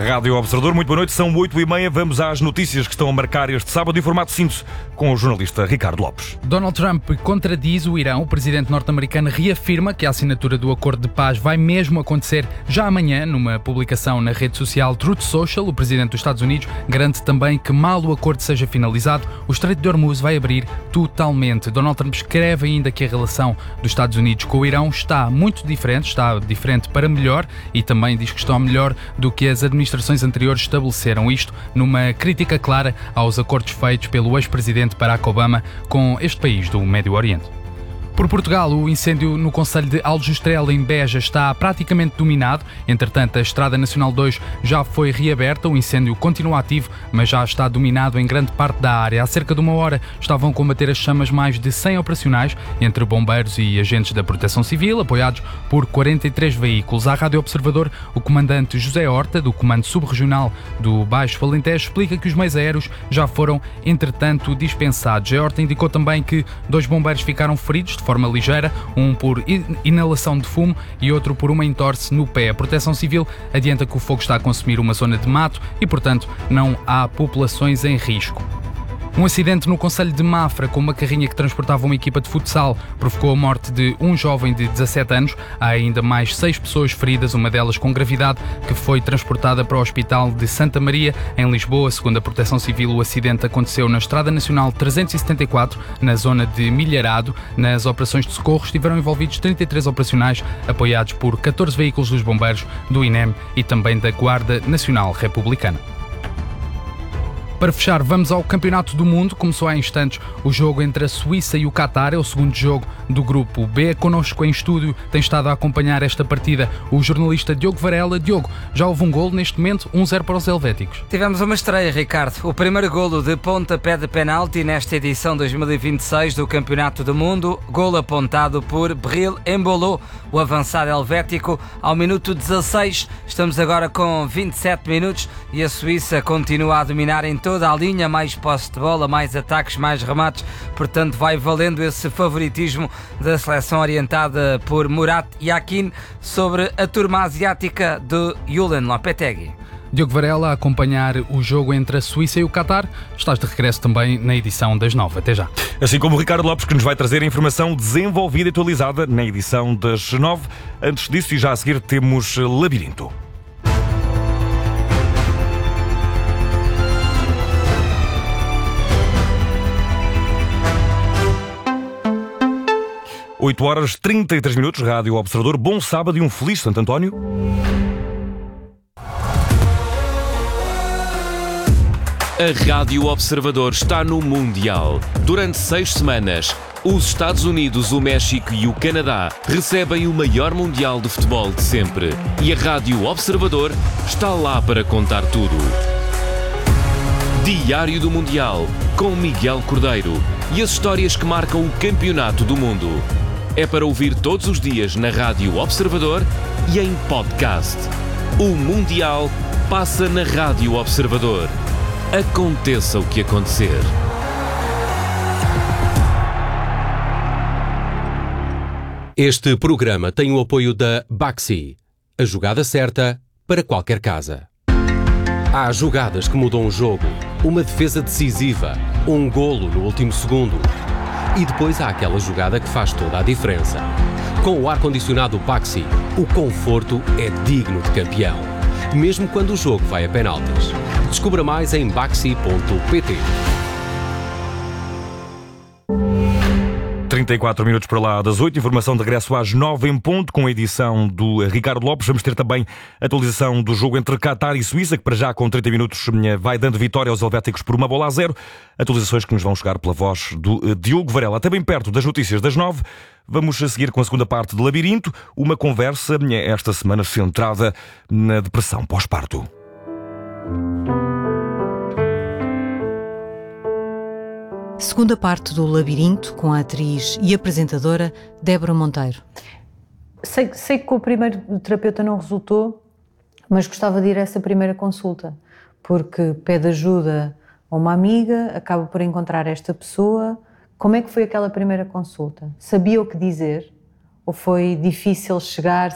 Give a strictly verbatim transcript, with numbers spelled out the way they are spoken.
Rádio Observador, muito boa noite, são oito e meia, vamos às notícias que estão a marcar este sábado em formato cinto com o jornalista Ricardo Lopes. Donald Trump contradiz o Irão. O presidente norte-americano reafirma que a assinatura do acordo de paz vai mesmo acontecer já amanhã. Numa publicação na rede social Truth Social, o presidente dos Estados Unidos garante também que mal o acordo seja finalizado, o Estreito de Hormuz vai abrir totalmente. Donald Trump escreve ainda que a relação dos Estados Unidos com o Irão está muito diferente, está diferente para melhor, e também diz que está melhor do que as administrações anteriores estabeleceram, isto numa crítica clara aos acordos feitos pelo ex-presidente Barack Obama com este país do Médio Oriente. Por Portugal, o incêndio no concelho de Aljustrel, em Beja, está praticamente dominado. Entretanto, a Estrada Nacional dois já foi reaberta. O incêndio continua ativo, mas já está dominado em grande parte da área. Há cerca de uma hora estavam a combater as chamas mais de cem operacionais, entre bombeiros e agentes da Proteção Civil, apoiados por quarenta e três veículos. À Rádio Observador, o comandante José Horta, do Comando Subregional do Baixo Alentejo, explica que os meios aéreos já foram, entretanto, dispensados. José Horta indicou também que dois bombeiros ficaram feridos de forma ligeira, um por inalação de fumo e outro por uma entorse no pé. A Proteção Civil adianta que o fogo está a consumir uma zona de mato e, portanto, não há populações em risco. Um acidente no concelho de Mafra com uma carrinha que transportava uma equipa de futsal provocou a morte de um jovem de dezassete anos. Há ainda mais seis pessoas feridas, uma delas com gravidade, que foi transportada para o Hospital de Santa Maria, em Lisboa. Segundo a Proteção Civil, o acidente aconteceu na Estrada Nacional trezentos e setenta e quatro, na zona de Milharado. Nas operações de socorro estiveram envolvidos trinta e três operacionais, apoiados por catorze veículos dos bombeiros, do I N E M e também da Guarda Nacional Republicana. Para fechar, vamos ao Campeonato do Mundo. Começou há instantes o jogo entre a Suíça e o Qatar. É o segundo jogo do Grupo B. Connosco em estúdio tem estado a acompanhar esta partida o jornalista Diogo Varela. Diogo, já houve um golo neste momento, um zero para os helvéticos. Tivemos uma estreia, Ricardo. O primeiro golo de pontapé de penalti nesta edição dois mil e vinte e seis do Campeonato do Mundo. Golo apontado por Bril Embolo, o avançado helvético, ao minuto dezasseis. Estamos agora com vinte e sete minutos e a Suíça continua a dominar em todo toda a linha, mais posse de bola, mais ataques, mais remates, portanto vai valendo esse favoritismo da seleção orientada por Murat Yakin sobre a turma asiática de Julen Lopetegui. Diogo Varela a acompanhar o jogo entre a Suíça e o Qatar. Estás de regresso também na edição das nove. Até já. Assim como o Ricardo Lopes, que nos vai trazer a informação desenvolvida e atualizada na edição das nove. Antes disso, e já a seguir, temos Labirinto. oito horas, trinta e três minutos, Rádio Observador. Bom sábado e um feliz Santo António. A Rádio Observador está no Mundial. Durante seis semanas, os Estados Unidos, o México e o Canadá recebem o maior Mundial de futebol de sempre. E a Rádio Observador está lá para contar tudo. Diário do Mundial, com Miguel Cordeiro. E as histórias que marcam o Campeonato do Mundo. É para ouvir todos os dias na Rádio Observador e em podcast. O Mundial passa na Rádio Observador. Aconteça o que acontecer. Este programa tem o apoio da Baxi. A jogada certa para qualquer casa. Há jogadas que mudam o jogo. Uma defesa decisiva. Um golo no último segundo. E depois há aquela jogada que faz toda a diferença. Com o ar-condicionado Baxi, o conforto é digno de campeão. Mesmo quando o jogo vai a penaltis. Descubra mais em baxi ponto pt. trinta e quatro minutos para lá das oito, informação de regresso às nove em ponto, com a edição do Ricardo Lopes. Vamos ter também a atualização do jogo entre Qatar e Suíça, que para já com trinta minutos vai dando vitória aos helvéticos por uma bola a zero. Atualizações que nos vão chegar pela voz do Diogo Varela. Até bem perto das notícias das nove, vamos a seguir com a segunda parte de Labirinto, uma conversa esta semana centrada na depressão pós-parto. Segunda parte do Labirinto, com a atriz e apresentadora Débora Monteiro. Sei, sei que com o primeiro terapeuta não resultou, mas gostava de ir a essa primeira consulta, porque pede ajuda a uma amiga, acaba por encontrar esta pessoa. Como é que foi aquela primeira consulta? Sabia o que dizer? Ou foi difícil chegar